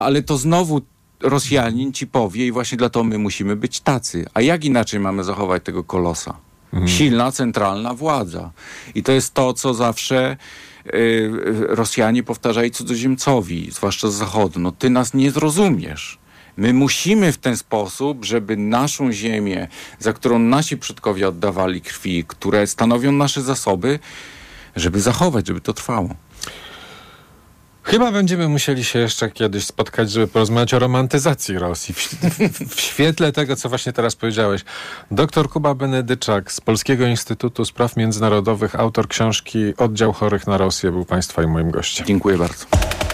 Ale to znowu Rosjanin ci powie i właśnie dlatego my musimy być tacy. A jak inaczej mamy zachować tego kolosa? Silna, centralna władza. I to jest to, co zawsze Rosjanie powtarzali cudzoziemcowi, zwłaszcza z Zachodu. No ty nas nie zrozumiesz. My musimy w ten sposób, żeby naszą ziemię, za którą nasi przodkowie oddawali krwi, które stanowią nasze zasoby, żeby zachować, żeby to trwało. Chyba będziemy musieli się jeszcze kiedyś spotkać, żeby porozmawiać o romantyzacji Rosji. W świetle tego, co właśnie teraz powiedziałeś. Dr Kuba Benedyczak z Polskiego Instytutu Spraw Międzynarodowych, autor książki Oddział chorych na Rosję, był państwa i moim gościem. Dziękuję bardzo.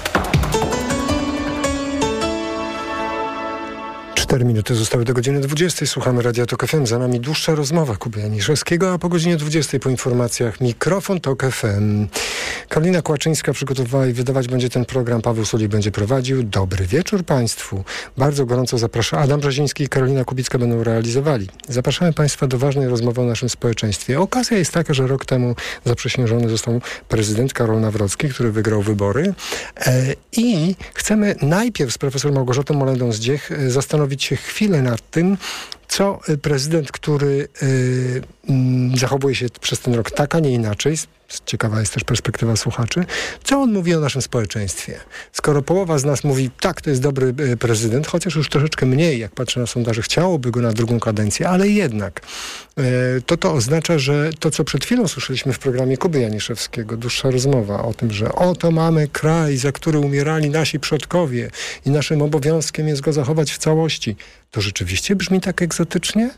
4 minuty zostały do godziny 20. Słuchamy Radia Tok FM. Za nami dłuższa rozmowa Kuby Janiszewskiego, a po godzinie 20 po informacjach mikrofon Tok FM. Karolina Kłaczyńska przygotowała i wydawać będzie ten program. Paweł Sulik będzie prowadził. Dobry wieczór Państwu. Bardzo gorąco zapraszam. Adam Brzeziński i Karolina Kubicka będą realizowali. Zapraszamy Państwa do ważnej rozmowy o naszym społeczeństwie. Okazja jest taka, że rok temu zaprzysiężony został prezydent Karol Nawrocki, który wygrał wybory. I chcemy najpierw z profesor Małgorzatą Molendą-Zdziech zastanowić się chwilę nad tym, co prezydent, który zachowuje się przez ten rok tak, a nie inaczej, ciekawa jest też perspektywa słuchaczy, co on mówi o naszym społeczeństwie. Skoro połowa z nas mówi, tak, to jest dobry prezydent, chociaż już troszeczkę mniej, jak patrzę na sondaże, chciałoby go na drugą kadencję, ale jednak to oznacza, że to, co przed chwilą słyszeliśmy w programie Kuby Janiszewskiego, dłuższa rozmowa o tym, że oto mamy kraj, za który umierali nasi przodkowie i naszym obowiązkiem jest go zachować w całości. To rzeczywiście brzmi tak egzotycznie?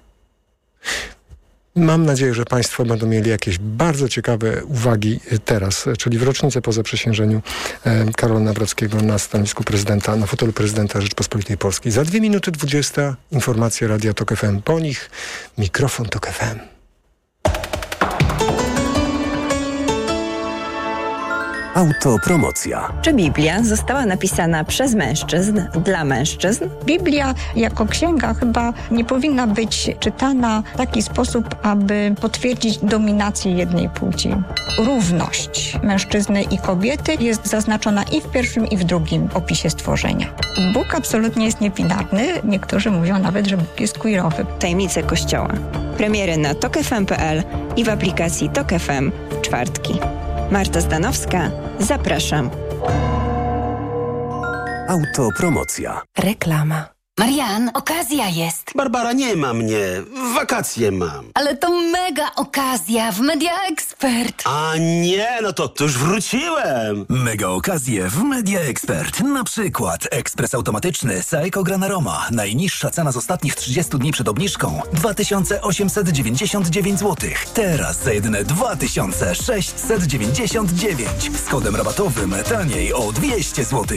Mam nadzieję, że Państwo będą mieli jakieś bardzo ciekawe uwagi teraz, czyli w rocznicę po zaprzysiężeniu Karola Nawrockiego na stanowisku prezydenta, na fotelu prezydenta Rzeczypospolitej Polskiej. Za 2 minuty 20 informacje Radia Tok FM. Po nich mikrofon Tok FM. Autopromocja. Czy Biblia została napisana przez mężczyzn, dla mężczyzn? Biblia jako księga chyba nie powinna być czytana w taki sposób, aby potwierdzić dominację jednej płci. Równość mężczyzny i kobiety jest zaznaczona i w pierwszym, i w drugim opisie stworzenia. Bóg absolutnie jest niebinarny. Niektórzy mówią nawet, że Bóg jest queerowy. Tajemnice Kościoła. Premiery na tokfm.pl i w aplikacji Tok FM w czwartki. Marta Zdanowska, zapraszam. Autopromocja. Reklama. Marian, okazja jest. Barbara, nie ma mnie. Wakacje mam. Ale to mega okazja w Media Expert. A nie, no to już wróciłem. Mega okazje w Media Expert. Na przykład ekspres automatyczny Saeco Granaroma. Najniższa cena z ostatnich 30 dni przed obniżką 2899 zł. Teraz za jedyne 2699. Z kodem rabatowym taniej o 200 zł.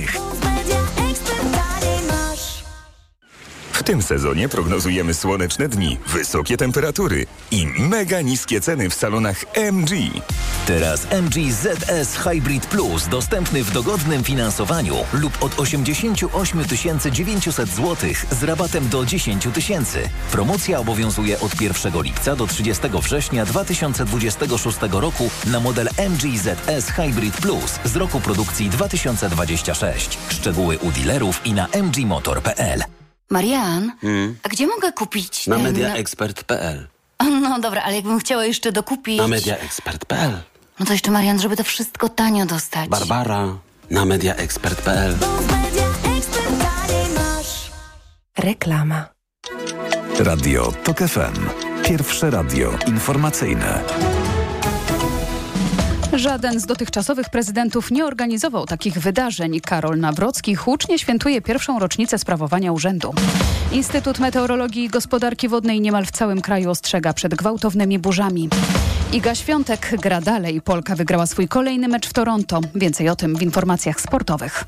W tym sezonie prognozujemy słoneczne dni, wysokie temperatury i mega niskie ceny w salonach MG. Teraz MG ZS Hybrid Plus dostępny w dogodnym finansowaniu lub od 88 900 zł z rabatem do 10 000. Promocja obowiązuje od 1 lipca do 30 września 2026 roku na model MG ZS Hybrid Plus z roku produkcji 2026. Szczegóły u dealerów i na mgmotor.pl. Marian, a gdzie mogę kupić Na mediaexpert.pl. No dobra, ale jakbym chciała jeszcze dokupić... Na mediaexpert.pl. No to jeszcze, Marian, żeby to wszystko tanio dostać. Barbara, na mediaexpert.pl. Reklama. Radio Tok FM. Pierwsze radio informacyjne. Żaden z dotychczasowych prezydentów nie organizował takich wydarzeń. Karol Nawrocki hucznie świętuje pierwszą rocznicę sprawowania urzędu. Instytut Meteorologii i Gospodarki Wodnej niemal w całym kraju ostrzega przed gwałtownymi burzami. Iga Świątek gra dalej. Polka wygrała swój kolejny mecz w Toronto. Więcej o tym w informacjach sportowych.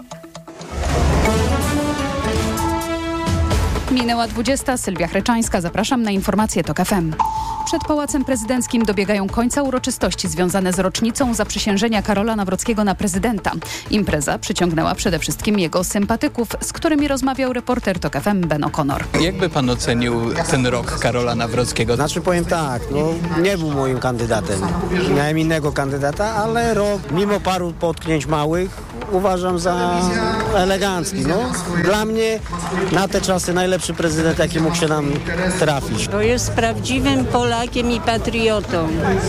Minęła 20. Sylwia Chryczańska. Zapraszam na informacje Tok FM. Przed Pałacem Prezydenckim dobiegają końca uroczystości związane z rocznicą zaprzysiężenia Karola Nawrockiego na prezydenta. Impreza przyciągnęła przede wszystkim jego sympatyków, z którymi rozmawiał reporter Tok FM Ben O'Connor. Jakby pan ocenił ten rok Karola Nawrockiego? Znaczy powiem tak, nie był moim kandydatem. Miałem innego kandydata, ale rok, mimo paru potknięć małych, uważam za elegancki. No. Dla mnie na te czasy najlepszy prezydent, jaki mógł się nam trafić. Bo jest prawdziwym Polakiem i patriotą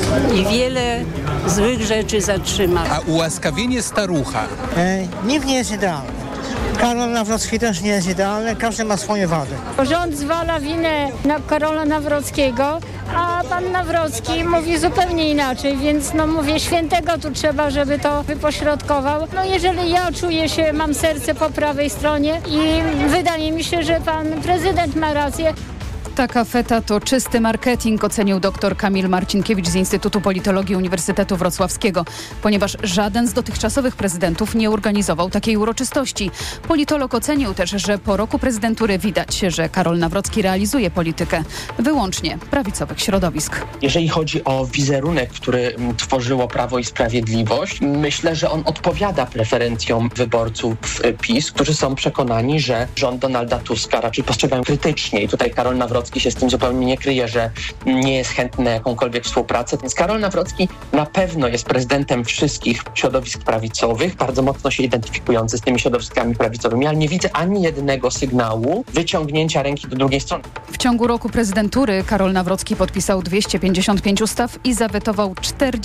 i wiele złych rzeczy zatrzymał. A ułaskawienie starucha? Nikt nie jest idealny. Karol Nawrocki też nie jest idealny, każdy ma swoje wady. Rząd zwala winę na Karola Nawrockiego, a pan Nawrocki mówi zupełnie inaczej, więc mówię, świętego tu trzeba, żeby to wypośrodkował. Jeżeli ja czuję się, mam serce po prawej stronie i wydaje mi się, że pan prezydent ma rację. Taka feta to czysty marketing, ocenił dr Kamil Marcinkiewicz z Instytutu Politologii Uniwersytetu Wrocławskiego, ponieważ żaden z dotychczasowych prezydentów nie organizował takiej uroczystości. Politolog ocenił też, że po roku prezydentury widać, że Karol Nawrocki realizuje politykę wyłącznie prawicowych środowisk. Jeżeli chodzi o wizerunek, który tworzyło Prawo i Sprawiedliwość, myślę, że on odpowiada preferencjom wyborców PiS, którzy są przekonani, że rząd Donalda Tuska raczej postrzegają krytycznie i tutaj Karol Nawrocki się z tym zupełnie nie kryje, że nie jest chętny na jakąkolwiek współpracę. Więc Karol Nawrocki na pewno jest prezydentem wszystkich środowisk prawicowych, bardzo mocno się identyfikujący z tymi środowiskami prawicowymi, ale nie widzę ani jednego sygnału wyciągnięcia ręki do drugiej strony. W ciągu roku prezydentury Karol Nawrocki podpisał 255 ustaw i zawetował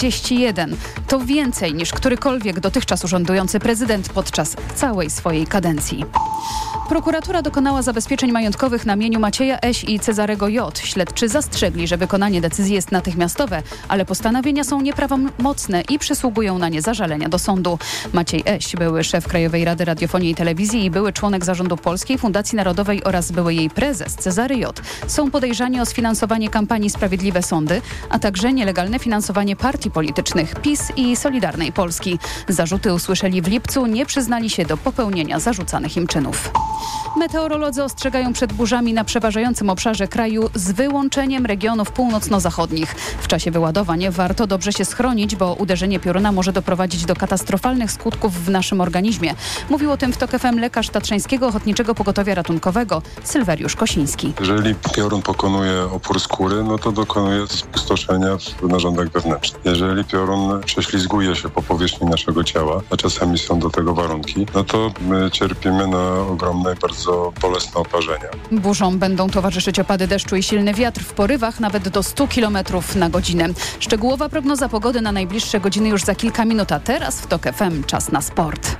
41. To więcej niż którykolwiek dotychczas urzędujący prezydent podczas całej swojej kadencji. Prokuratura dokonała zabezpieczeń majątkowych na mieniu Macieja Eś i Cezarego J. Śledczy zastrzegli, że wykonanie decyzji jest natychmiastowe, ale postanowienia są nieprawomocne i przysługują na nie zażalenia do sądu. Maciej Eś, były szef Krajowej Rady Radiofonii i Telewizji i były członek zarządu Polskiej Fundacji Narodowej oraz były jej prezes Cezary J. są podejrzani o sfinansowanie kampanii Sprawiedliwe Sądy, a także nielegalne finansowanie partii politycznych PiS i Solidarnej Polski. Zarzuty usłyszeli w lipcu, nie przyznali się do popełnienia zarzucanych im czynów. Meteorolodzy ostrzegają przed burzami na przeważającym obszarze kraju z wyłączeniem regionów północno-zachodnich. W czasie wyładowań warto dobrze się schronić, bo uderzenie pioruna może doprowadzić do katastrofalnych skutków w naszym organizmie. Mówił o tym w TOK FM lekarz Tatrzańskiego Ochotniczego Pogotowia Ratunkowego Sylweriusz Kosiński. Jeżeli piorun pokonuje opór skóry, no to dokonuje spustoszenia w narządach wewnętrznych. Jeżeli piorun prześlizguje się po powierzchni naszego ciała, a czasami są do tego warunki, no to my cierpimy na ogromne, bardzo bolesne oparzenia. Burzom będą towarzyszyć opady deszczu i silny wiatr w porywach nawet do 100 km na godzinę. Szczegółowa prognoza pogody na najbliższe godziny już za kilka minut, a teraz w TOK FM czas na sport.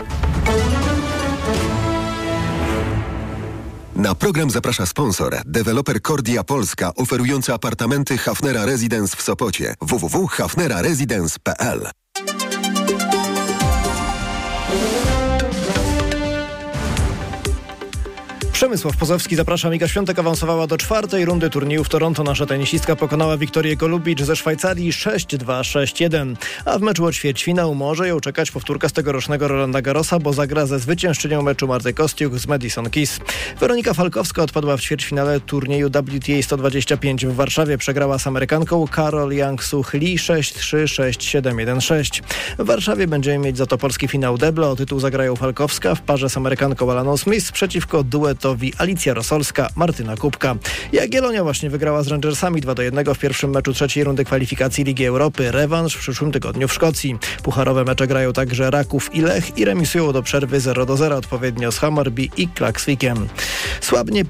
Na program zaprasza sponsor, deweloper Kordia Polska, oferujący apartamenty Hafnera Residence w Sopocie. www.hafneraresidence.pl. Przemysław Pozowski, zapraszam. Iga Świątek awansowała do 4. rundy turnieju w Toronto. Nasza tenisistka pokonała Wiktorię Golubicz ze Szwajcarii 6-2, 6-1. A w meczu o ćwierćfinał może ją czekać powtórka z tegorocznego Rolanda Garrosa, bo zagra ze zwyciężczynią meczu Marty Kostiuk z Madison Keys. Weronika Falkowska odpadła w ćwierćfinale turnieju WTA 125 w Warszawie. Przegrała z Amerykanką Karol Yang-Suh Lee 6-3, 6-7, 1-6. W Warszawie będziemy mieć za to polski finał debla. O tytuł zagrają Falkowska w parze z Amerykanką Alaną Smith przeciwko duetowi Alicja Rosolska, Martyna Kubka. Jagiellonia właśnie wygrała z Rangersami 2-1 w pierwszym meczu trzeciej rundy kwalifikacji Ligi Europy. Rewanż w przyszłym tygodniu w Szkocji. Pucharowe mecze grają także Raków i Lech i remisują do przerwy 0-0 odpowiednio z Hammarby i Klaksvikiem. Słabnie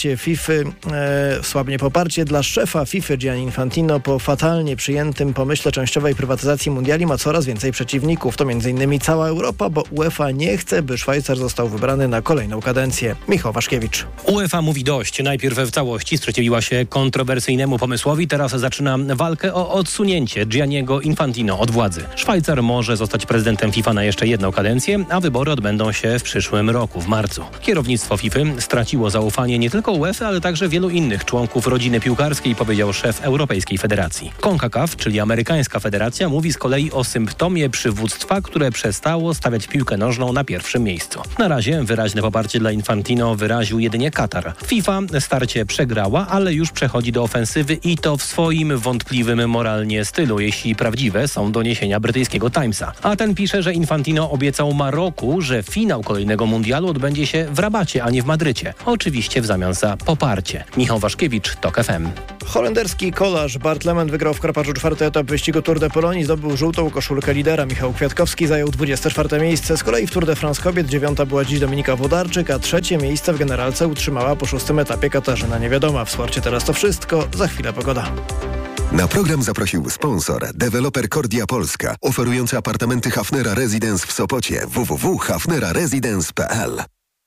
poparcie dla szefa FIFA Gianni Infantino po fatalnie przyjętym pomyśle częściowej prywatyzacji mundiali ma coraz więcej przeciwników. To m.in. cała Europa, bo UEFA nie chce, by Szwajcar został wybrany na kolejną kadencję. Michał Waszkiewicz. UEFA mówi dość. Najpierw w całości sprzeciwiła się kontrowersyjnemu pomysłowi, teraz zaczyna walkę o odsunięcie Gianniego Infantino od władzy. Szwajcar może zostać prezydentem FIFA na jeszcze jedną kadencję, a wybory odbędą się w przyszłym roku, w marcu. Kierownictwo FIFA straciło zaufanie nie tylko UEFA, ale także wielu innych członków rodziny piłkarskiej, powiedział szef Europejskiej Federacji. CONCACAF, czyli amerykańska federacja, mówi z kolei o symptomie przywództwa, które przestało stawiać piłkę nożną na pierwszym miejscu. Na razie wyraźne poparcie dla Infantino wyraził jedynie Katar. FIFA starcie przegrała, ale już przechodzi do ofensywy i to w swoim wątpliwym moralnie stylu, jeśli prawdziwe są doniesienia brytyjskiego Timesa. A ten pisze, że Infantino obiecał Maroku, że finał kolejnego mundialu odbędzie się w Rabacie, a nie w Madrycie. oczywiście w zamian za poparcie. Michał Waszkiewicz, TOK FM. Holenderski kolarz Bart Lemand wygrał w Karpaczu 4. etap wyścigu Tour de Pologne i zdobył żółtą koszulkę lidera. Michał Kwiatkowski zajął 24. miejsce. Z kolei w Tour de France kobiet 9. była dziś Dominika Włodarczyk, a 3. miejsce w generalce utrzymała po 6. etapie Katarzyna Niewiadoma. W sporcie teraz to wszystko. Za chwilę pogoda. Na program zaprosił sponsor, deweloper Kordia Polska, oferujący apartamenty Hafnera Residence w Sopocie. www.hafneraresidence.pl.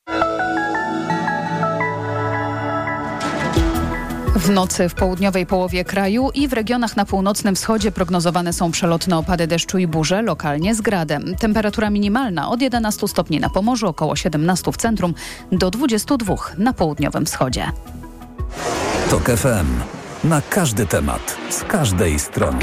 W nocy w południowej połowie kraju i w regionach na północnym wschodzie prognozowane są przelotne opady deszczu i burze, lokalnie z gradem. Temperatura minimalna od 11 stopni na Pomorzu, około 17 w centrum, do 22 na południowym wschodzie. TOK FM. Na każdy temat, z każdej strony.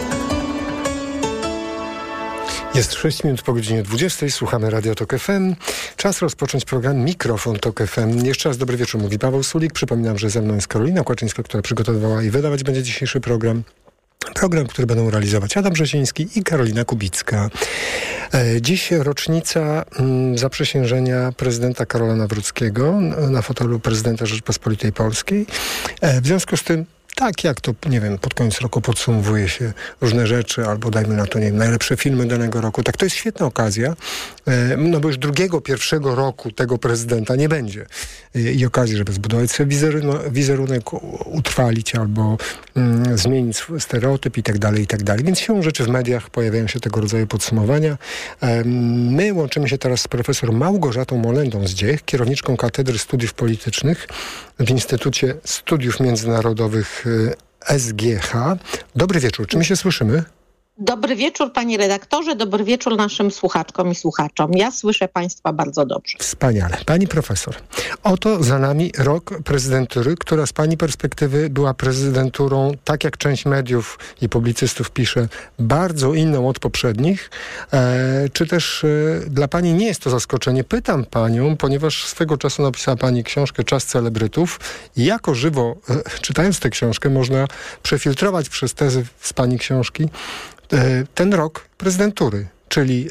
Jest 6 minut po godzinie 20. Słuchamy Radio TOK FM. Czas rozpocząć program Mikrofon TOK FM. Jeszcze raz dobry wieczór, mówi Paweł Sulik. Przypominam, że ze mną jest Karolina Kłaczyńska, która przygotowywała i wydawać będzie dzisiejszy program. Program, który będą realizować Adam Brzeziński i Karolina Kubicka. Dziś rocznica zaprzysiężenia prezydenta Karola Nawrockiego na fotelu prezydenta Rzeczypospolitej Polskiej. W związku z tym, tak jak to, nie wiem, pod koniec roku podsumowuje się różne rzeczy, albo dajmy na to, nie wiem, najlepsze filmy danego roku. Tak, to jest świetna okazja, no bo już pierwszego roku tego prezydenta nie będzie. I okazji, żeby zbudować sobie wizerunek, utrwalić albo zmienić stereotyp i tak dalej, i tak dalej. Więc siłą rzeczy w mediach pojawiają się tego rodzaju podsumowania. My łączymy się teraz z profesor Małgorzatą Molendą z Dziech, kierowniczką Katedry Studiów Politycznych w Instytucie Studiów Międzynarodowych SGH. Dobry wieczór. Czy my się słyszymy? Dobry wieczór, panie redaktorze, dobry wieczór naszym słuchaczkom i słuchaczom. Ja słyszę państwa bardzo dobrze. Wspaniale. Pani profesor, oto za nami rok prezydentury, która z pani perspektywy była prezydenturą, tak jak część mediów i publicystów pisze, bardzo inną od poprzednich. Czy też dla pani nie jest to zaskoczenie? Pytam panią, ponieważ swego czasu napisała pani książkę Czas celebrytów i jako żywo, czytając tę książkę, można przefiltrować przez tezy z pani książki ten rok prezydentury, czyli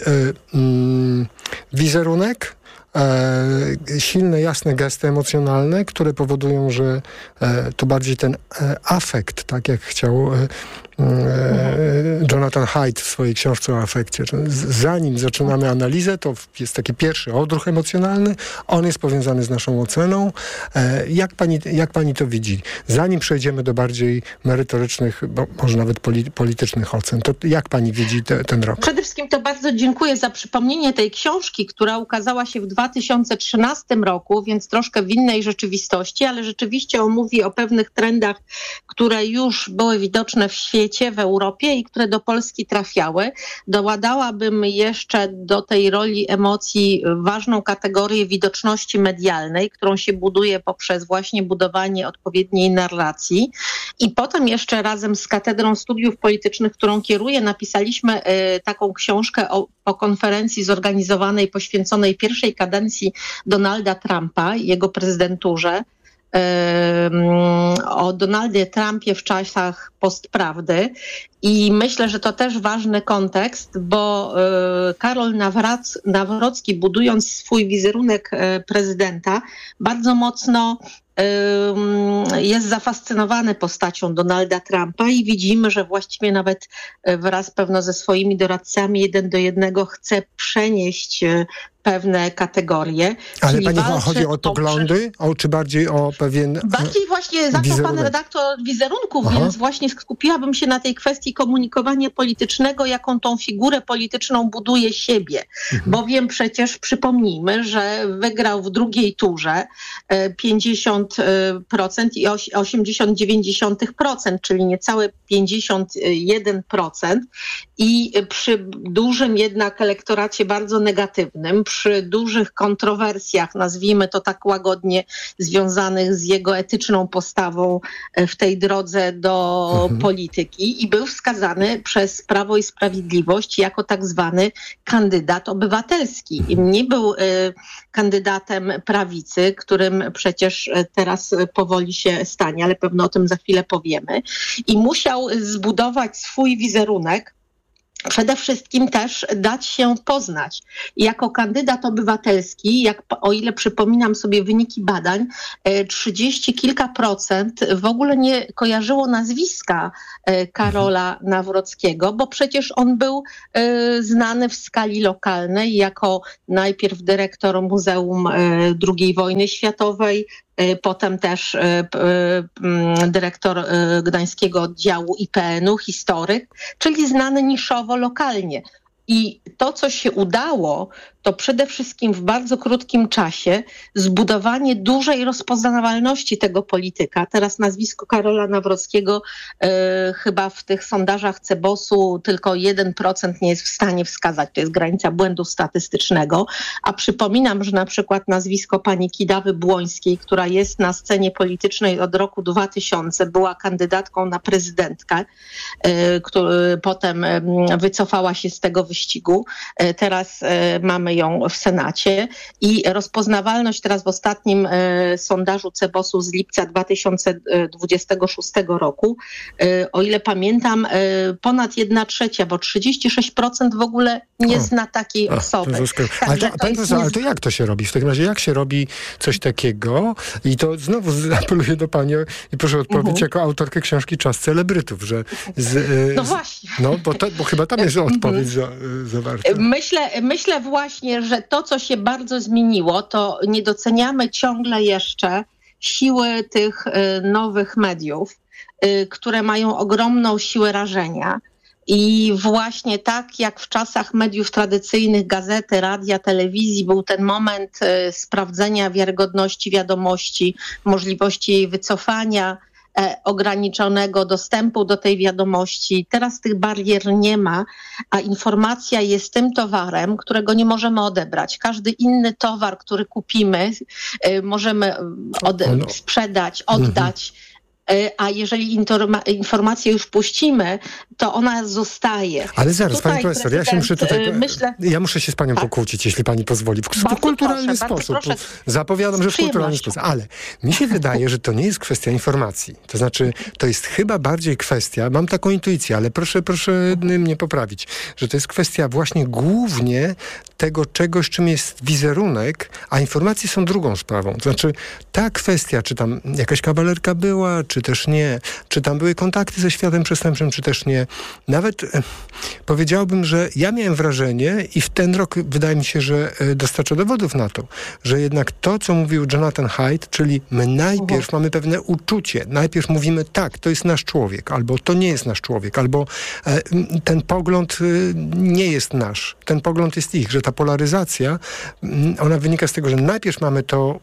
wizerunek, silne, jasne gesty emocjonalne, które powodują, że to bardziej ten afekt, tak jak chciał Jonathan Haidt w swojej książce o afekcie. Zanim zaczynamy analizę, to jest taki pierwszy odruch emocjonalny, on jest powiązany z naszą oceną. Jak pani to widzi? Zanim przejdziemy do bardziej merytorycznych, bo może nawet politycznych ocen, to jak pani widzi ten rok? Przede wszystkim to bardzo dziękuję za przypomnienie tej książki, która ukazała się w 2013 roku, więc troszkę w innej rzeczywistości, ale rzeczywiście mówi o pewnych trendach, które już były widoczne w świecie, w Europie i które do Polski trafiały. Doładałabym jeszcze do tej roli emocji ważną kategorię widoczności medialnej, którą się buduje poprzez właśnie budowanie odpowiedniej narracji. I potem jeszcze razem z Katedrą Studiów Politycznych, którą kieruję, napisaliśmy taką książkę o konferencji zorganizowanej, poświęconej pierwszej kadencji Donalda Trumpa i jego prezydenturze. O Donaldzie Trumpie w czasach postprawdy i myślę, że to też ważny kontekst, bo Karol Nawrocki, budując swój wizerunek prezydenta, bardzo mocno jest zafascynowany postacią Donalda Trumpa i widzimy, że właściwie nawet wraz pewno ze swoimi doradcami 1:1 chce przenieść pewne kategorie. Ale pani chodzi o poglądy, czy bardziej o pewien bardziej właśnie zaczął pan redaktor od wizerunku, więc właśnie skupiłabym się na tej kwestii komunikowania politycznego, jaką tą figurę polityczną buduje siebie. Bowiem przecież przypomnijmy, że wygrał w drugiej turze 50% i 80,9%, czyli niecałe 51% i przy dużym jednak elektoracie bardzo negatywnym, przy dużych kontrowersjach, nazwijmy to tak łagodnie, związanych z jego etyczną postawą w tej drodze do polityki i był wskazany przez Prawo i Sprawiedliwość jako tak zwany kandydat obywatelski. I nie był kandydatem prawicy, którym przecież teraz powoli się stanie, ale pewno o tym za chwilę powiemy. I musiał zbudować swój wizerunek przede wszystkim też dać się poznać. Jako kandydat obywatelski, o ile przypominam sobie wyniki badań, 30 kilka procent w ogóle nie kojarzyło nazwiska Karola Nawrockiego, bo przecież on był znany w skali lokalnej jako najpierw dyrektor Muzeum II Wojny Światowej, potem też dyrektor Gdańskiego Oddziału IPN-u, historyk, czyli znany niszowo lokalnie. I to, co się udało, to przede wszystkim w bardzo krótkim czasie zbudowanie dużej rozpoznawalności tego polityka. Teraz nazwisko Karola Nawrockiego chyba w tych sondażach CBOS-u tylko 1% nie jest w stanie wskazać. To jest granica błędu statystycznego. A przypominam, że na przykład nazwisko pani Kidawy Błońskiej, która jest na scenie politycznej od roku 2000, była kandydatką na prezydentkę, potem wycofała się z tego wyścigu. Teraz mamy ją w Senacie i rozpoznawalność teraz w ostatnim sondażu CBOS-u z lipca 2026 roku, o ile pamiętam, ponad 1/3, bo 36% w ogóle nie zna takiej osoby. Ale to jak to się robi? W takim razie jak się robi coś takiego? I to znowu apeluję do pani i proszę odpowiedzieć jako autorkę książki Czas celebrytów, że... no właśnie. No, bo chyba tam jest odpowiedź zawarta. Myślę właśnie, że to, co się bardzo zmieniło, to nie doceniamy ciągle jeszcze siły tych nowych mediów, które mają ogromną siłę rażenia. I właśnie tak jak w czasach mediów tradycyjnych, gazety, radia, telewizji, był ten moment sprawdzenia wiarygodności wiadomości, możliwości jej wycofania, ograniczonego dostępu do tej wiadomości. Teraz tych barier nie ma, a informacja jest tym towarem, którego nie możemy odebrać. Każdy inny towar, który kupimy, możemy sprzedać, oddać. A jeżeli informację już puścimy, to ona zostaje. Ale zaraz, pani profesor, ja muszę się z panią pokłócić, jeśli pani pozwoli. W kulturalny sposób. Zapowiadam, że w kulturalny sposób. Ale mi się wydaje, że to nie jest kwestia informacji. To znaczy, to jest chyba bardziej kwestia, mam taką intuicję, ale proszę mnie poprawić, że to jest kwestia właśnie głównie tego czegoś, czym jest wizerunek, a informacje są drugą sprawą. To znaczy, ta kwestia, czy tam jakaś kawalerka była, czy też nie, czy tam były kontakty ze światem przestępczym, czy też nie. Nawet powiedziałbym, że ja miałem wrażenie i w ten rok wydaje mi się, że dostarcza dowodów na to, że jednak to, co mówił Jonathan Haidt, czyli my najpierw mamy pewne uczucie, najpierw mówimy tak, to jest nasz człowiek, albo to nie jest nasz człowiek, albo ten pogląd nie jest nasz, ten pogląd jest ich, że ta polaryzacja, ona wynika z tego, że najpierw mamy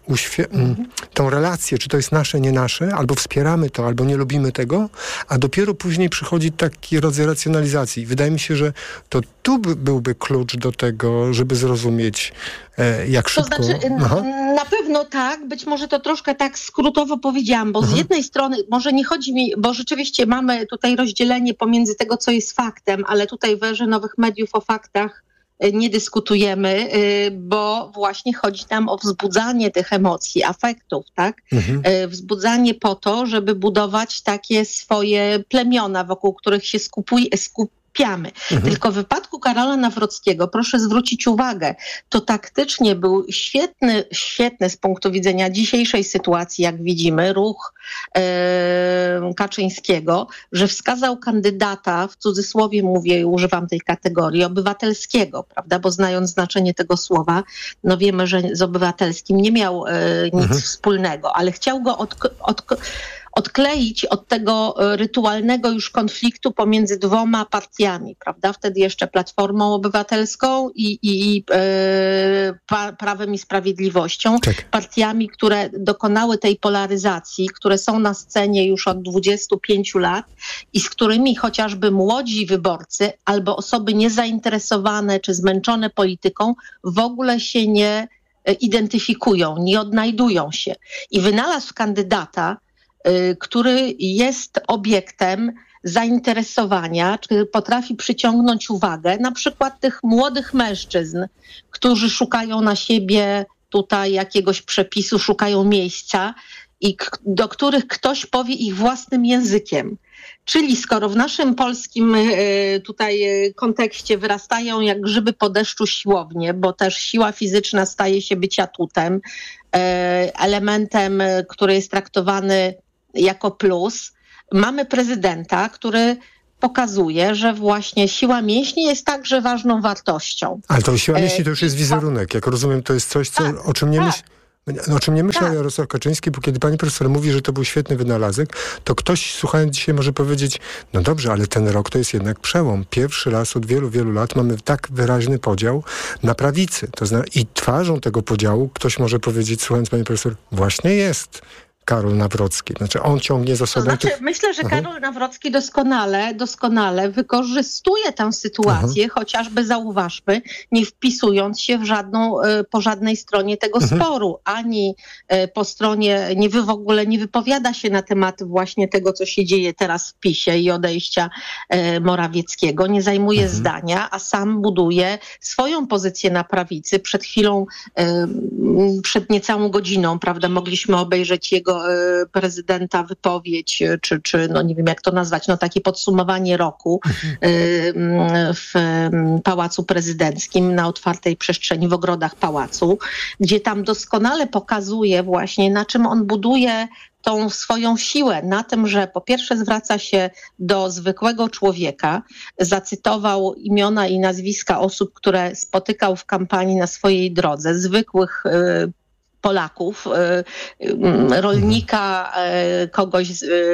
tą relację, czy to jest nasze, nie nasze, albo wspieramy to, albo nie lubimy tego, a dopiero później przychodzi taki rodzaj racjonalizacji. Wydaje mi się, że to tu byłby klucz do tego, żeby zrozumieć, jak szybko... To znaczy, na pewno tak, być może to troszkę tak skrótowo powiedziałam, bo z jednej strony może nie chodzi mi, bo rzeczywiście mamy tutaj rozdzielenie pomiędzy tego, co jest faktem, ale tutaj w erze nowych mediów o faktach nie dyskutujemy, bo właśnie chodzi nam o wzbudzanie tych emocji, afektów, tak? Wzbudzanie po to, żeby budować takie swoje plemiona, wokół których się skupiamy. Tylko w wypadku Karola Nawrockiego, proszę zwrócić uwagę, to taktycznie był świetny z punktu widzenia dzisiejszej sytuacji, jak widzimy, ruch Kaczyńskiego, że wskazał kandydata, w cudzysłowie mówię i używam tej kategorii, obywatelskiego, prawda, bo znając znaczenie tego słowa, no wiemy, że z obywatelskim nie miał nic wspólnego, ale chciał go odkleić od tego rytualnego już konfliktu pomiędzy dwoma partiami, prawda? Wtedy jeszcze Platformą Obywatelską i Prawem i Sprawiedliwością. Tak. Partiami, które dokonały tej polaryzacji, które są na scenie już od 25 lat i z którymi chociażby młodzi wyborcy albo osoby niezainteresowane czy zmęczone polityką w ogóle się nie identyfikują, nie odnajdują się. I wynalazł kandydata, który jest obiektem zainteresowania, czy potrafi przyciągnąć uwagę na przykład tych młodych mężczyzn, którzy szukają na siebie tutaj jakiegoś przepisu, szukają miejsca i do których ktoś powie ich własnym językiem. Czyli skoro w naszym polskim tutaj kontekście wyrastają jak grzyby po deszczu siłownie, bo też siła fizyczna staje się być atutem, elementem, który jest traktowany jako plus, mamy prezydenta, który pokazuje, że właśnie siła mięśni jest także ważną wartością. Ale to siła mięśni to już jest wizerunek. Jak rozumiem, to jest coś, o czym nie myśli. O czym nie myślał Jarosław Kaczyński, bo kiedy pani profesor mówi, że to był świetny wynalazek, to ktoś słuchając dzisiaj może powiedzieć, no dobrze, ale ten rok to jest jednak przełom. Pierwszy raz od wielu, wielu lat mamy tak wyraźny podział na prawicy. I twarzą tego podziału ktoś może powiedzieć, słuchając pani profesor, właśnie jest Karol Nawrocki. Znaczy on ciągnie za sobą... Myślę, że Karol Nawrocki doskonale wykorzystuje tę sytuację, chociażby zauważmy, nie wpisując się po żadnej stronie tego sporu, ani po stronie, w ogóle nie wypowiada się na temat właśnie tego, co się dzieje teraz w PiS-ie i odejścia Morawieckiego, nie zajmuje zdania, a sam buduje swoją pozycję na prawicy. Przed chwilą, przed niecałą godziną, prawda, mogliśmy obejrzeć jego prezydenta wypowiedź, czy no nie wiem jak to nazwać, no takie podsumowanie roku w Pałacu Prezydenckim na otwartej przestrzeni w ogrodach pałacu, gdzie tam doskonale pokazuje właśnie, na czym on buduje tą swoją siłę, na tym, że po pierwsze zwraca się do zwykłego człowieka, zacytował imiona i nazwiska osób, które spotykał w kampanii na swojej drodze, zwykłych Polaków, rolnika, kogoś,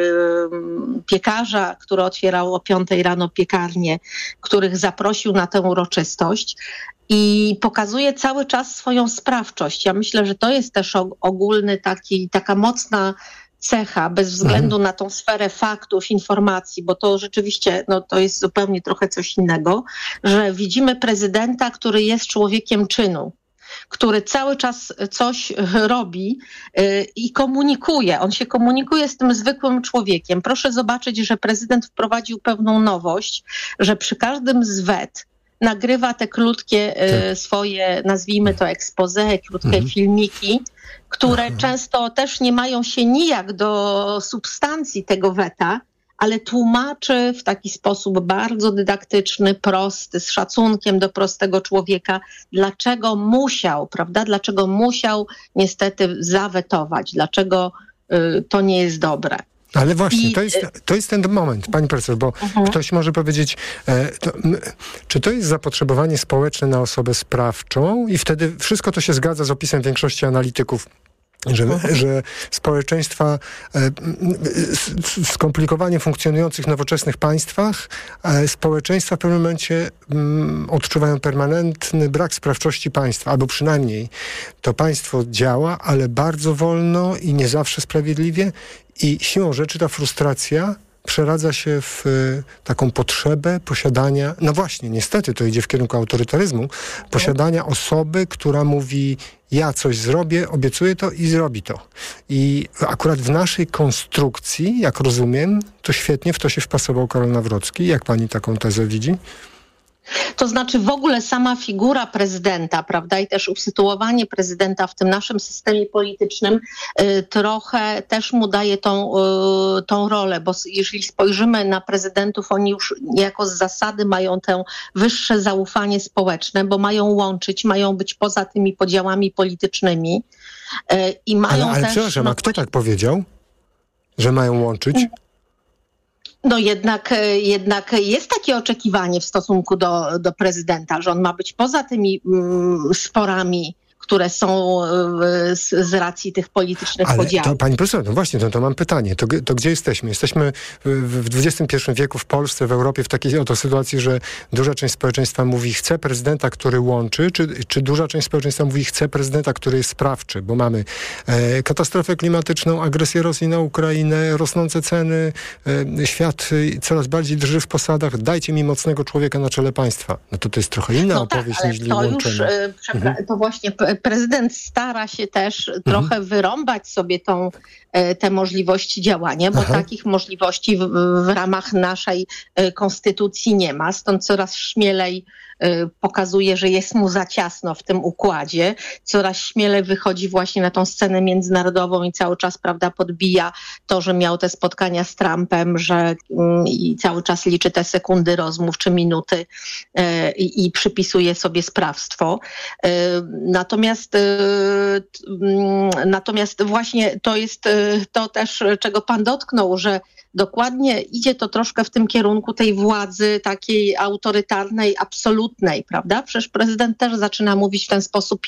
piekarza, który otwierał o 5 rano piekarnię, których zaprosił na tę uroczystość i pokazuje cały czas swoją sprawczość. Ja myślę, że to jest też ogólny taka mocna cecha, bez względu na tą sferę faktów, informacji, bo to rzeczywiście to jest zupełnie trochę coś innego, że widzimy prezydenta, który jest człowiekiem czynu, który cały czas coś robi i komunikuje. On się komunikuje z tym zwykłym człowiekiem. Proszę zobaczyć, że prezydent wprowadził pewną nowość, że przy każdym z wet nagrywa te krótkie swoje, nazwijmy to expose, krótkie filmiki, które często też nie mają się nijak do substancji tego weta, ale tłumaczy w taki sposób bardzo dydaktyczny, prosty, z szacunkiem do prostego człowieka, dlaczego musiał niestety zawetować, to nie jest dobre. Ale właśnie, to jest ten moment, pani profesor, bo ktoś może powiedzieć, czy to jest zapotrzebowanie społeczne na osobę sprawczą i wtedy wszystko to się zgadza z opisem większości analityków, że społeczeństwa, skomplikowanie funkcjonujących w nowoczesnych państwach, społeczeństwa w pewnym momencie odczuwają permanentny brak sprawczości państwa, albo przynajmniej to państwo działa, ale bardzo wolno i nie zawsze sprawiedliwie i siłą rzeczy ta frustracja przeradza się w taką potrzebę posiadania, no właśnie, niestety to idzie w kierunku autorytaryzmu, posiadania osoby, która mówi, ja coś zrobię, obiecuję to i zrobi to. I akurat w naszej konstrukcji, jak rozumiem, to świetnie w to się wpasował Karol Nawrocki. Jak pani taką tezę widzi? To znaczy w ogóle sama figura prezydenta, prawda, i też usytuowanie prezydenta w tym naszym systemie politycznym trochę też mu daje tą rolę, bo jeżeli spojrzymy na prezydentów, oni już niejako z zasady mają to wyższe zaufanie społeczne, bo mają łączyć, mają być poza tymi podziałami politycznymi i mają ale też... przepraszam, a kto tak powiedział, że mają łączyć? No jednak jest takie oczekiwanie w stosunku do prezydenta, że on ma być poza tymi sporami, które są z racji tych politycznych podziałów. To, pani profesor, no właśnie, to mam pytanie. To gdzie jesteśmy? Jesteśmy w XXI wieku w Polsce, w Europie w takiej oto sytuacji, że duża część społeczeństwa mówi, chce prezydenta, który łączy, czy duża część społeczeństwa mówi, chce prezydenta, który jest sprawczy, bo mamy katastrofę klimatyczną, agresję Rosji na Ukrainę, rosnące ceny, świat coraz bardziej drży w posadach, dajcie mi mocnego człowieka na czele państwa. No to jest trochę inna opowieść niż łączenie. To właśnie prezydent stara się też trochę wyrąbać sobie te możliwości działania, bo takich możliwości w ramach naszej konstytucji nie ma. Stąd coraz śmielej pokazuje, że jest mu za ciasno w tym układzie. Coraz śmielej wychodzi właśnie na tą scenę międzynarodową i cały czas, prawda, podbija to, że miał te spotkania z Trumpem, że i cały czas liczy te sekundy rozmów czy minuty i przypisuje sobie sprawstwo. Natomiast właśnie to jest to też, czego pan dotknął, że dokładnie idzie to troszkę w tym kierunku tej władzy takiej autorytarnej, absolutnej, prawda? Przecież prezydent też zaczyna mówić w ten sposób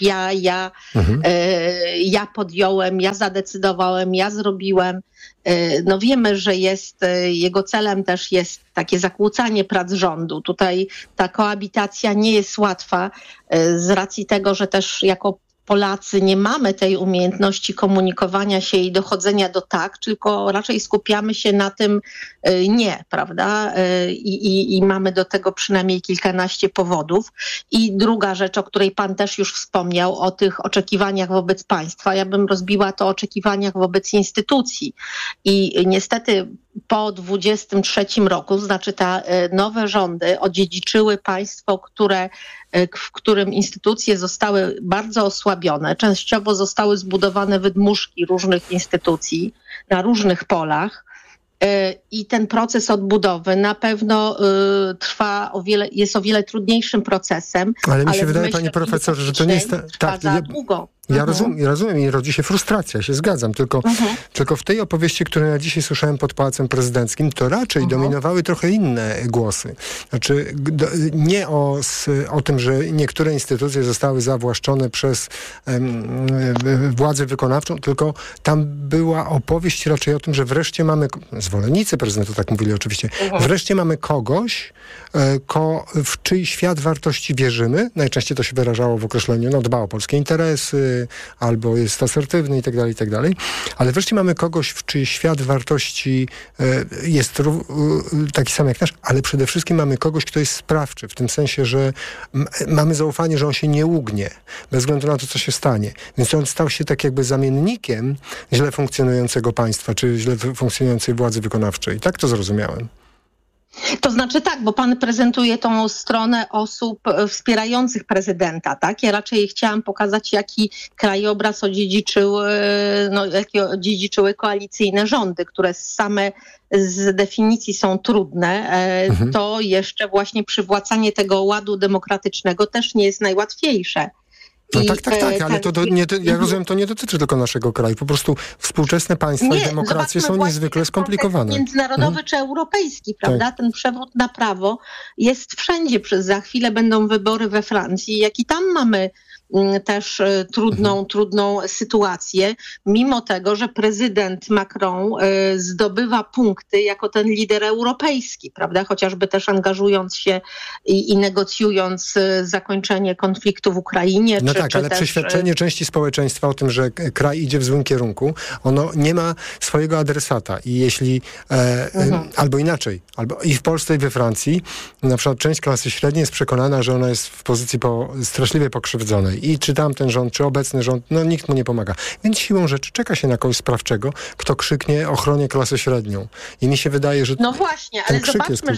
ja podjąłem, ja zadecydowałem, ja zrobiłem. No wiemy, że jego celem też jest takie zakłócanie prac rządu. Tutaj ta koabitacja nie jest łatwa z racji tego, że też jako Polacy nie mamy tej umiejętności komunikowania się i dochodzenia do tak, tylko raczej skupiamy się na tym nie, prawda? I mamy do tego przynajmniej kilkanaście powodów. I druga rzecz, o której pan też już wspomniał, o tych oczekiwaniach wobec państwa. Ja bym rozbiła to o oczekiwaniach wobec instytucji. I niestety po 23 roku, znaczy te nowe rządy odziedziczyły państwo, w którym instytucje zostały bardzo osłabione. Częściowo zostały zbudowane wydmuszki różnych instytucji na różnych polach. I ten proces odbudowy na pewno jest o wiele trudniejszym procesem. Ale mi się wydaje, panie profesorze, że to nie jest tak długo. Ja rozumiem i rodzi się frustracja, ja się zgadzam, tylko w tej opowieści, którą ja dzisiaj słyszałem pod Pałacem Prezydenckim, to raczej dominowały trochę inne głosy. Znaczy nie o tym, że niektóre instytucje zostały zawłaszczone przez władzę wykonawczą, tylko tam była opowieść raczej o tym, że wreszcie mamy, zwolennicy prezydenta tak mówili oczywiście, wreszcie mamy kogoś, w czyj świat wartości wierzymy. Najczęściej to się wyrażało w określeniu, dba o polskie interesy, albo jest asertywny i tak dalej. Ale wreszcie mamy kogoś, w czyj świat wartości jest taki sam jak nasz, ale przede wszystkim mamy kogoś, kto jest sprawczy, w tym sensie, że mamy zaufanie, że on się nie ugnie, bez względu na to, co się stanie. Więc on stał się tak jakby zamiennikiem źle funkcjonującego państwa, czy źle funkcjonującej władzy wykonawczej. Tak to zrozumiałem. To znaczy tak, bo pan prezentuje tą stronę osób wspierających prezydenta, tak? Ja raczej chciałam pokazać, jaki krajobraz odziedziczyły koalicyjne rządy, które same z definicji są trudne. To jeszcze właśnie przywłacanie tego ładu demokratycznego też nie jest najłatwiejsze. No tak, ale ja rozumiem, to nie dotyczy tylko naszego kraju. Po prostu współczesne państwa i demokracje są niezwykle skomplikowane. Międzynarodowy czy europejski, prawda? Tak. Ten przewrót na prawo jest wszędzie. Za chwilę będą wybory we Francji, jak i tam mamy też trudną sytuację, mimo tego, że prezydent Macron zdobywa punkty jako ten lider europejski, prawda? Chociażby też angażując się i negocjując zakończenie konfliktu w Ukrainie. No tak, ale przeświadczenie części społeczeństwa o tym, że kraj idzie w złym kierunku, ono nie ma swojego adresata i jeśli albo inaczej, albo i w Polsce i we Francji, na przykład część klasy średniej jest przekonana, że ona jest w pozycji straszliwie pokrzywdzonej. I czy tamten rząd, czy obecny rząd, nikt mu nie pomaga. Więc siłą rzeczy czeka się na kogoś sprawczego, kto krzyknie ochronię klasę średnią. I mi się wydaje, że no właśnie, ale zobaczmy,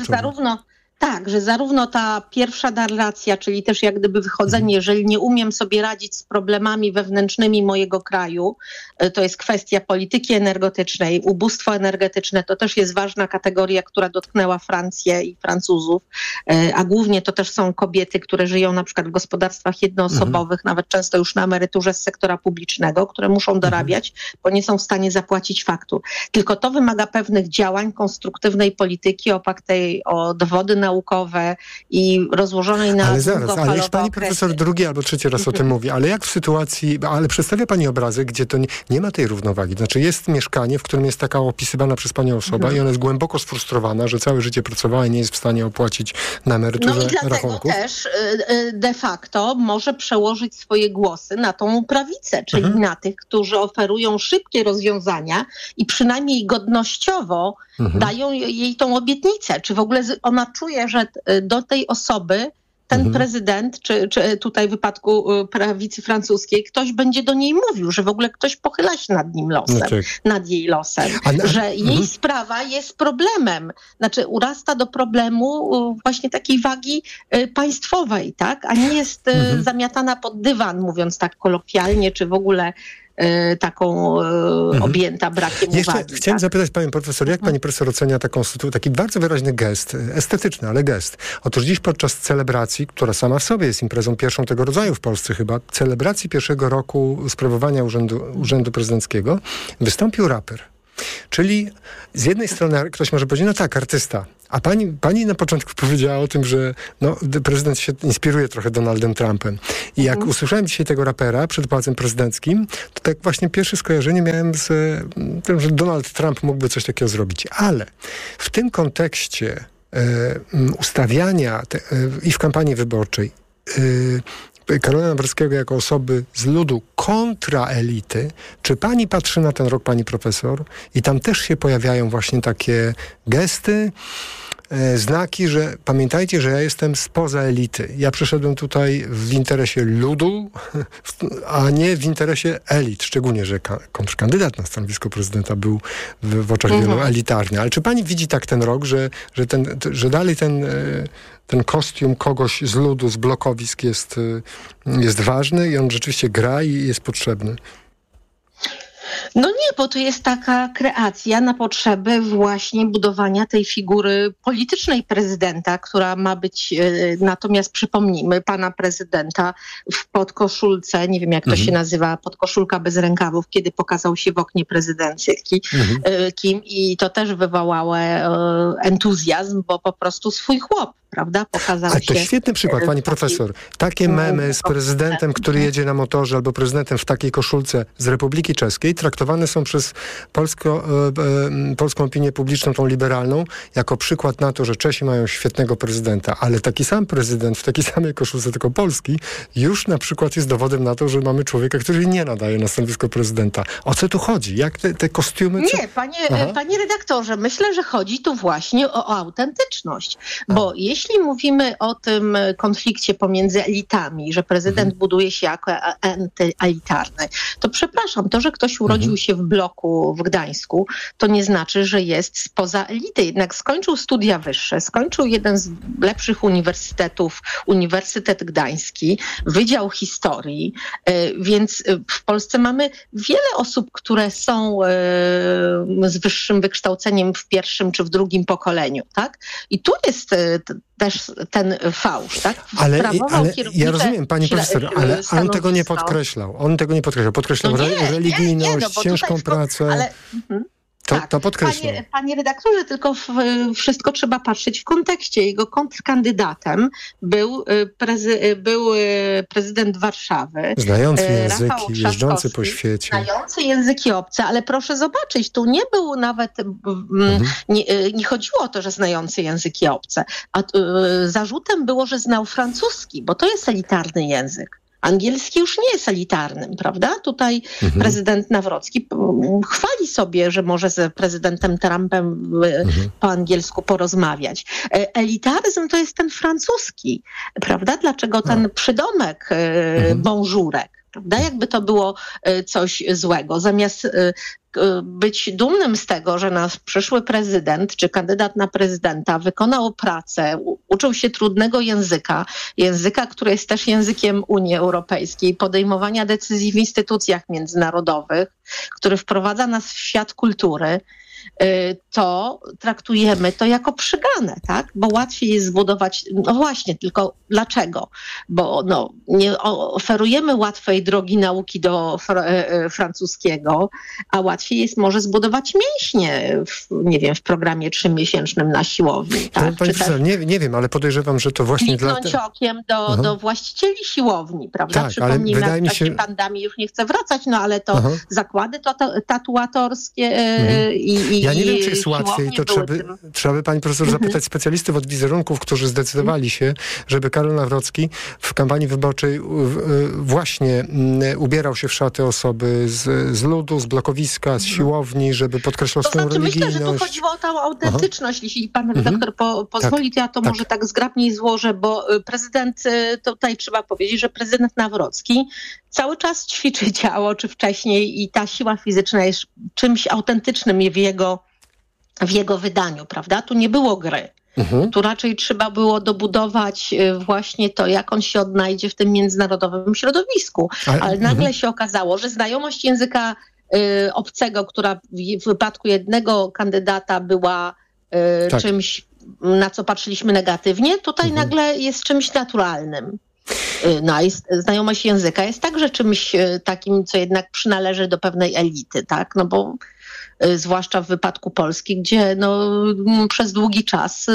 że zarówno ta pierwsza narracja, czyli też jak gdyby wychodzenie, jeżeli nie umiem sobie radzić z problemami wewnętrznymi mojego kraju, to jest kwestia polityki energetycznej, ubóstwo energetyczne, to też jest ważna kategoria, która dotknęła Francję i Francuzów, a głównie to też są kobiety, które żyją na przykład w gospodarstwach jednoosobowych, nawet często już na emeryturze z sektora publicznego, które muszą dorabiać, bo nie są w stanie zapłacić faktur. Tylko to wymaga pewnych działań, konstruktywnej polityki opartej o dowody naukowe i rozłożonej na długofalowe ale już pani profesor drugi albo trzeci raz o tym mówi, ale jak w sytuacji, ale przedstawia pani obrazek, gdzie to nie ma tej równowagi. Znaczy jest mieszkanie, w którym jest taka opisywana przez panią osoba i ona jest głęboko sfrustrowana, że całe życie pracowała i nie jest w stanie opłacić na emeryturze rachunków. No i dlatego też de facto może przełożyć swoje głosy na tą prawicę, czyli na tych, którzy oferują szybkie rozwiązania i przynajmniej godnościowo dają jej tą obietnicę. Czy w ogóle ona czuje, że do tej osoby ten prezydent, czy tutaj w wypadku prawicy francuskiej, ktoś będzie do niej mówił, że w ogóle ktoś pochyla się nad nim losem, nad jej losem, że jej sprawa jest problemem. Znaczy urasta do problemu właśnie takiej wagi państwowej, tak? A nie jest zamiatana pod dywan, mówiąc tak kolokwialnie, czy w ogóle taką objęta brakiem uwagi. Chciałem zapytać panią profesor, jak pani profesor ocenia taki bardzo wyraźny gest, estetyczny, ale gest. Otóż dziś podczas celebracji, która sama w sobie jest imprezą pierwszą tego rodzaju w Polsce chyba, celebracji pierwszego roku sprawowania urzędu prezydenckiego, wystąpił raper. Czyli z jednej strony ktoś może powiedzieć, no tak, artysta. A pani na początku powiedziała o tym, że prezydent się inspiruje trochę Donaldem Trumpem. I jak usłyszałem dzisiaj tego rapera przed Pałacem Prezydenckim, to tak właśnie pierwsze skojarzenie miałem z tym, że Donald Trump mógłby coś takiego zrobić. Ale w tym kontekście ustawiania i w kampanii wyborczej Karola Nawrockiego jako osoby z ludu kontra elity, czy pani patrzy na ten rok, pani profesor, i tam też się pojawiają właśnie takie gesty, znaki, że pamiętajcie, że ja jestem spoza elity. Ja przyszedłem tutaj w interesie ludu, a nie w interesie elit. Szczególnie, że kontrkandydat na stanowisko prezydenta był w oczach wielu elitarny. Ale czy pani widzi tak ten rok, że dalej ten kostium kogoś z ludu, z blokowisk jest ważny i on rzeczywiście gra i jest potrzebny? No nie, bo to jest taka kreacja na potrzeby właśnie budowania tej figury politycznej prezydenta, która ma być, natomiast przypomnijmy, pana prezydenta w podkoszulce, nie wiem jak to się nazywa, podkoszulka bez rękawów, kiedy pokazał się w oknie prezydenckim, i to też wywołało entuzjazm, bo po prostu swój chłop, prawda, pokazał się. Ale to świetny przykład, pani profesor. Takie memy z prezydentem, który jedzie na motorze, albo prezydentem w takiej koszulce z Republiki Czeskiej, traktowane są przez polską opinię publiczną, tą liberalną, jako przykład na to, że Czesi mają świetnego prezydenta, ale taki sam prezydent w takiej samej koszulce, tylko polski, już na przykład jest dowodem na to, że mamy człowieka, który nie nadaje na stanowisko prezydenta. O co tu chodzi? Jak te kostiumy... Nie, panie redaktorze, myślę, że chodzi tu właśnie o autentyczność, bo jeśli mówimy o tym konflikcie pomiędzy elitami, że prezydent buduje się jako antyelitarny, to przepraszam, to, że ktoś urodził się w bloku w Gdańsku, to nie znaczy, że jest spoza elity. Jednak skończył studia wyższe, skończył jeden z lepszych uniwersytetów, Uniwersytet Gdański, Wydział Historii, więc w Polsce mamy wiele osób, które są z wyższym wykształceniem w pierwszym czy w drugim pokoleniu, tak? I tu jest też ten fałsz, tak? Ale ja rozumiem, pani profesor, ale on tego nie podkreślał. Podkreślał religijność, ciężką pracę. To podkreślam. Panie redaktorze, tylko wszystko trzeba patrzeć w kontekście. Jego kontrkandydatem był prezydent Warszawy. Znający języki, jeżdżący po świecie. Znający języki obce, ale proszę zobaczyć, tu nie był nawet, nie chodziło o to, że znający języki obce, a zarzutem było, że znał francuski, bo to jest elitarny język. Angielski już nie jest elitarnym, prawda? Tutaj prezydent Nawrocki chwali sobie, że może z prezydentem Trumpem po angielsku porozmawiać. Elitaryzm to jest ten francuski, prawda? Dlaczego ten przydomek bonjourek, prawda? Jakby to było coś złego. Zamiast być dumnym z tego, że nasz przyszły prezydent czy kandydat na prezydenta wykonał pracę, uczył się trudnego języka, który jest też językiem Unii Europejskiej, podejmowania decyzji w instytucjach międzynarodowych, który wprowadza nas w świat kultury, to traktujemy to jako przyganę, tak? Bo łatwiej jest zbudować, no właśnie, tylko dlaczego? Bo nie oferujemy łatwej drogi nauki do francuskiego, a łatwiej jest może zbudować mięśnie w programie 3-miesięcznym na siłowni. Tak? Pani profesor, nie wiem, ale podejrzewam, że to właśnie kliknąć okiem do właścicieli siłowni, prawda? Tak, przypomnijmy, jak takie pandemii już nie chcę wracać, ale to zakłady tatuatorskie Ja nie wiem, czy jest łatwiej, to trzeba by pani profesor zapytać specjalistów od wizerunków, którzy zdecydowali się, żeby Karol Nawrocki w kampanii wyborczej właśnie ubierał się w szaty osoby z ludu, z blokowiska, z siłowni, żeby podkreślał swoją religijność. Myślę, że tu chodziło o tą autentyczność. Jeśli pan redaktor pozwoli, to ja to może tak zgrabniej złożę, bo prezydent, tutaj trzeba powiedzieć, że prezydent Nawrocki cały czas ćwiczy ciało, czy wcześniej, i ta siła fizyczna jest czymś autentycznym w jego wydaniu, prawda? Tu nie było gry. Tu raczej trzeba było dobudować właśnie to, jak on się odnajdzie w tym międzynarodowym środowisku. Ale nagle się okazało, że znajomość języka obcego, która w wypadku jednego kandydata była czymś, na co patrzyliśmy negatywnie, tutaj nagle jest czymś naturalnym. No, znajomość języka jest także czymś takim, co jednak przynależy do pewnej elity, tak? No bo zwłaszcza w wypadku Polski, gdzie przez długi czas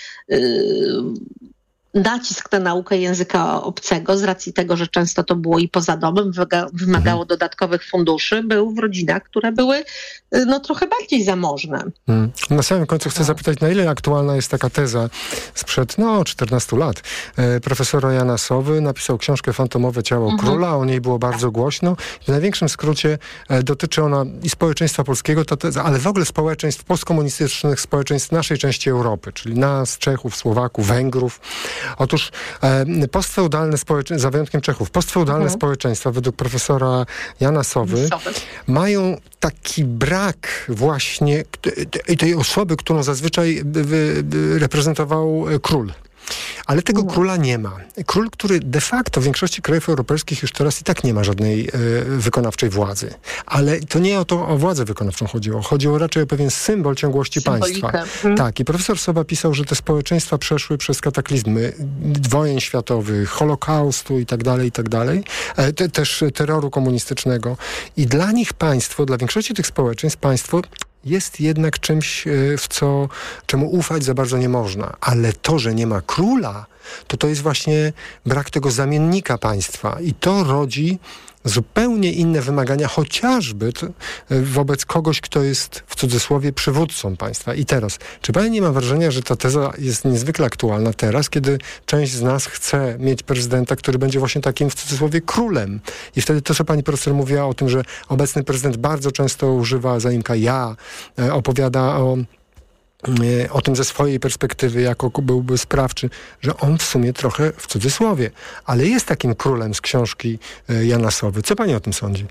nacisk na naukę języka obcego, z racji tego, że często to było i poza domem, wymagało dodatkowych funduszy, był w rodzinach, które były trochę bardziej zamożne. Na samym końcu chcę zapytać, na ile aktualna jest taka teza sprzed 14 lat. Profesora Jana Sowy napisał książkę Fantomowe ciało króla, o niej było bardzo głośno. W największym skrócie dotyczy ona i społeczeństwa polskiego, ta teza, ale w ogóle społeczeństw, postkomunistycznych społeczeństw naszej części Europy, czyli nas, Czechów, Słowaków, Węgrów. Otóż postfeudalne społeczeństwa, za wyjątkiem Czechów, postfeudalne społeczeństwa według profesora Jana Sowy mają taki brak właśnie tej osoby, którą zazwyczaj reprezentował król. Ale tego króla nie ma. Król, który de facto w większości krajów europejskich już teraz i tak nie ma żadnej wykonawczej władzy. Ale to nie o władzę wykonawczą chodziło. Chodziło raczej o pewien symbol ciągłości państwa. Tak, i profesor Sowa pisał, że te społeczeństwa przeszły przez kataklizmy wojen światowych, Holokaustu i tak dalej, też terroru komunistycznego. I dla nich państwo, dla większości tych społeczeństw państwo jest jednak czymś, czemu ufać za bardzo nie można. Ale to, że nie ma króla, to jest właśnie brak tego zamiennika państwa. I to rodzi zupełnie inne wymagania, chociażby wobec kogoś, kto jest w cudzysłowie przywódcą państwa. I teraz, czy pani nie ma wrażenia, że ta teza jest niezwykle aktualna teraz, kiedy część z nas chce mieć prezydenta, który będzie właśnie takim w cudzysłowie królem? I wtedy to, co pani profesor mówiła o tym, że obecny prezydent bardzo często używa zaimka ja, opowiada o tym ze swojej perspektywy, jako byłby sprawczy, że on w sumie trochę w cudzysłowie, ale jest takim królem z książki Jana Sowy. Co pani o tym sądzi?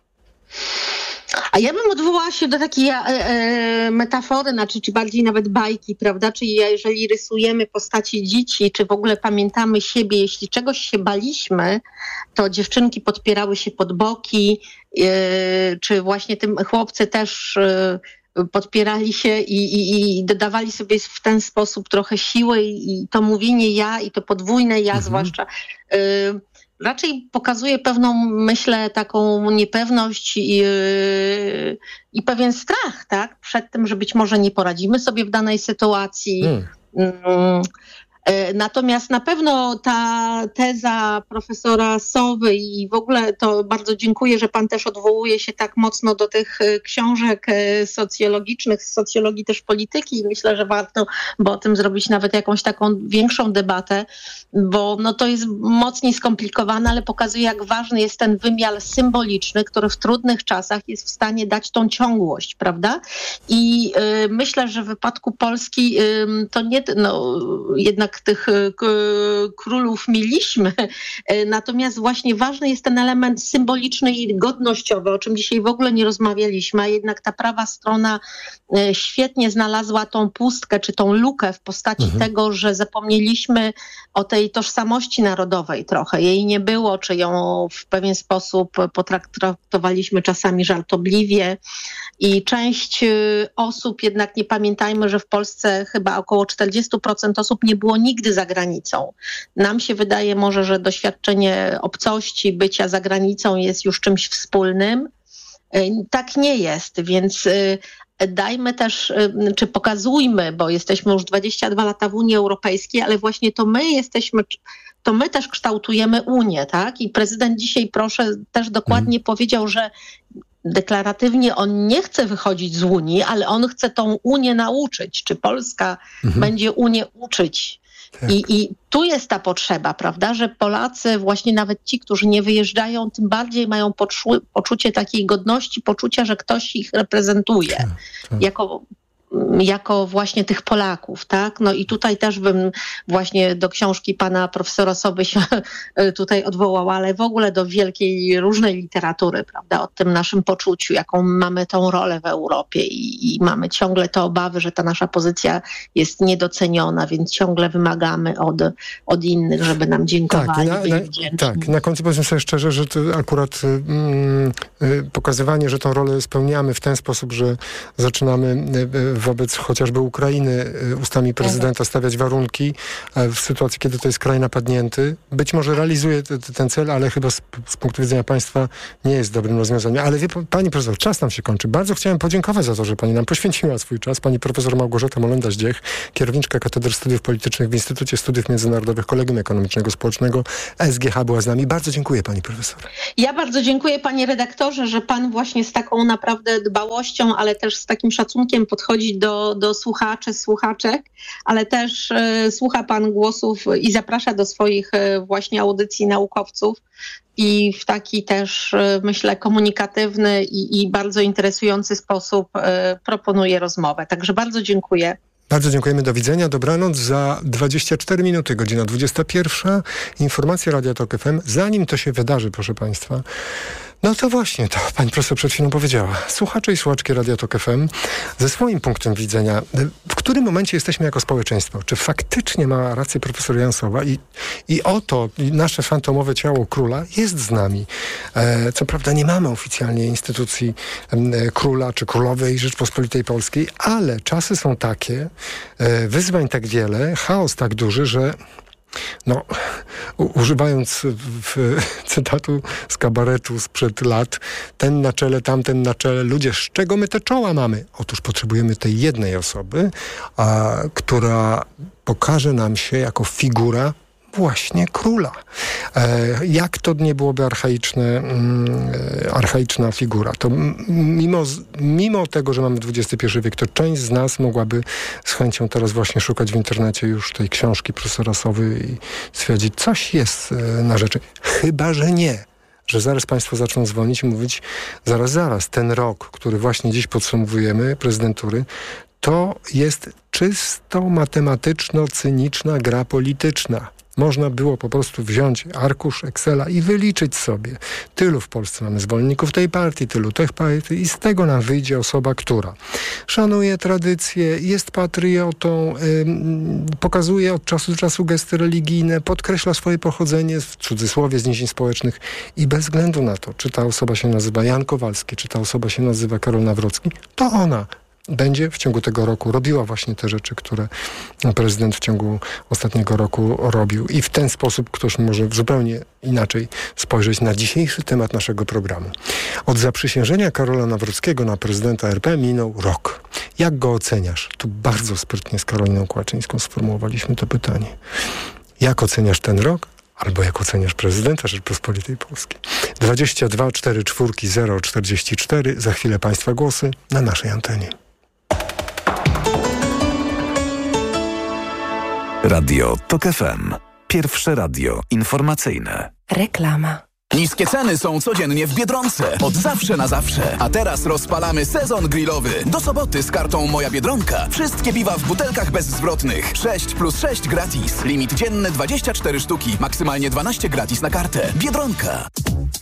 A ja bym odwołała się do takiej metafory, czy bardziej nawet bajki, prawda? Czyli jeżeli rysujemy postaci dzieci, czy w ogóle pamiętamy siebie, jeśli czegoś się baliśmy, to dziewczynki podpierały się pod boki, czy właśnie tym chłopcy też podpierali się i dodawali sobie w ten sposób trochę siły i to mówienie ja i to podwójne ja zwłaszcza raczej pokazuje pewną, myślę, taką niepewność i pewien strach, tak? Przed tym, że być może nie poradzimy sobie w danej sytuacji. Natomiast na pewno ta teza profesora Sowy i w ogóle to bardzo dziękuję, że pan też odwołuje się tak mocno do tych książek socjologicznych, z socjologii też polityki i myślę, że warto o tym zrobić nawet jakąś taką większą debatę, bo to jest mocniej skomplikowane, ale pokazuje, jak ważny jest ten wymiar symboliczny, który w trudnych czasach jest w stanie dać tą ciągłość, prawda? I myślę, że w wypadku Polski to nie, jednak tych królów mieliśmy. Natomiast właśnie ważny jest ten element symboliczny i godnościowy, o czym dzisiaj w ogóle nie rozmawialiśmy, a jednak ta prawa strona świetnie znalazła tą pustkę, czy tą lukę w postaci tego, że zapomnieliśmy o tej tożsamości narodowej trochę. Jej nie było, czy ją w pewien sposób potraktowaliśmy czasami żartobliwie i część osób, jednak nie pamiętajmy, że w Polsce chyba około 40% osób nie było nigdy za granicą. Nam się wydaje może, że doświadczenie obcości, bycia za granicą jest już czymś wspólnym. Tak nie jest, więc dajmy też, czy pokazujmy, bo jesteśmy już 22 lata w Unii Europejskiej, ale właśnie to my też kształtujemy Unię, tak? I prezydent dzisiaj, proszę, też dokładnie powiedział, że deklaratywnie on nie chce wychodzić z Unii, ale on chce tą Unię nauczyć. Czy Polska będzie Unię uczyć? Tak. I tu jest ta potrzeba, prawda, że Polacy, właśnie nawet ci, którzy nie wyjeżdżają, tym bardziej mają poczucie takiej godności, poczucia, że ktoś ich reprezentuje jako właśnie tych Polaków, tak? No i tutaj też bym właśnie do książki pana profesora Soby się tutaj odwołała, ale w ogóle do wielkiej, różnej literatury, prawda? O tym naszym poczuciu, jaką mamy tą rolę w Europie i mamy ciągle te obawy, że ta nasza pozycja jest niedoceniona, więc ciągle wymagamy od innych, żeby nam dziękowali. Tak, na końcu powiem sobie szczerze, że to akurat pokazywanie, że tą rolę spełniamy w ten sposób, że zaczynamy wobec chociażby Ukrainy ustami prezydenta stawiać warunki w sytuacji, kiedy to jest kraj napadnięty. Być może realizuje ten cel, ale chyba z punktu widzenia państwa nie jest dobrym rozwiązaniem. Ale wie pani profesor, czas nam się kończy. Bardzo chciałem podziękować za to, że pani nam poświęciła swój czas. Pani profesor Małgorzata Molenda-Zdziech, kierowniczka Katedry Studiów Politycznych w Instytucie Studiów Międzynarodowych Kolegium Ekonomicznego Społecznego SGH była z nami. Bardzo dziękuję pani profesor. Ja bardzo dziękuję panie redaktorze, że pan właśnie z taką naprawdę dbałością, ale też z takim szacunkiem podchodzi do słuchaczy, słuchaczek, ale też słucha pan głosów i zaprasza do swoich właśnie audycji naukowców i w taki też, myślę, komunikatywny i bardzo interesujący sposób proponuje rozmowę. Także bardzo dziękuję. Bardzo dziękujemy, do widzenia, dobranoc. Za 24 minuty, godzina 21. Informacje Radia Tok FM. Zanim to się wydarzy, proszę państwa, no to właśnie, to pani profesor przed chwilą powiedziała. Słuchacze i słuchaczki Radia Tok FM ze swoim punktem widzenia, w którym momencie jesteśmy jako społeczeństwo? Czy faktycznie ma rację profesor Jansowa i oto nasze fantomowe ciało króla jest z nami. Co prawda nie mamy oficjalnie instytucji króla czy królowej Rzeczpospolitej Polskiej, ale czasy są takie, wyzwań tak wiele, chaos tak duży, że no, używając cytatu z kabaretu sprzed lat, ten na czele, tamten na czele, ludzie, z czego my te czoła mamy? Otóż potrzebujemy tej jednej osoby, która pokaże nam się jako figura właśnie króla. Jak to nie byłoby archaiczna figura, to mimo tego, że mamy XXI wiek, to część z nas mogłaby z chęcią teraz właśnie szukać w internecie już tej książki profesora Sowy i stwierdzić, coś jest na rzeczy. Chyba że nie. Że zaraz państwo zaczną dzwonić i mówić, zaraz, ten rok, który właśnie dziś podsumowujemy, prezydentury, to jest czysto matematyczno-cyniczna gra polityczna. Można było po prostu wziąć arkusz Excela i wyliczyć sobie. Tylu w Polsce mamy zwolenników tej partii, tylu tych partii i z tego nam wyjdzie osoba, która szanuje tradycję, jest patriotą, pokazuje od czasu do czasu gesty religijne, podkreśla swoje pochodzenie, w cudzysłowie, z niziin społecznych i bez względu na to, czy ta osoba się nazywa Jan Kowalski, czy ta osoba się nazywa Karol Nawrocki, to ona będzie w ciągu tego roku robiła właśnie te rzeczy, które prezydent w ciągu ostatniego roku robił. I w ten sposób ktoś może zupełnie inaczej spojrzeć na dzisiejszy temat naszego programu. Od zaprzysiężenia Karola Nawrockiego na prezydenta RP minął rok. Jak go oceniasz? Tu bardzo sprytnie z Karoliną Kłaczyńską sformułowaliśmy to pytanie. Jak oceniasz ten rok? Albo jak oceniasz prezydenta Rzeczypospolitej Polskiej? 22 44 044. Za chwilę państwa głosy na naszej antenie. Radio Tok FM. Pierwsze radio informacyjne. Reklama. Niskie ceny są codziennie w Biedronce. Od zawsze na zawsze. A teraz rozpalamy sezon grillowy. Do soboty z kartą Moja Biedronka. Wszystkie piwa w butelkach bezzwrotnych. 6+6 gratis. Limit dzienny 24 sztuki. Maksymalnie 12 gratis na kartę. Biedronka.